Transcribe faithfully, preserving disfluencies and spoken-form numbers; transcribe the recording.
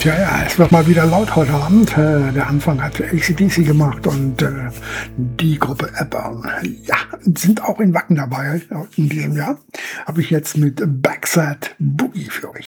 Ja, ja, es wird mal wieder laut heute Abend. Äh, der Anfang hat A C D C gemacht und äh, die Gruppe ABBA, ja, sind auch in Wacken dabei in diesem Jahr. Habe ich jetzt mit Backside Boogie für euch.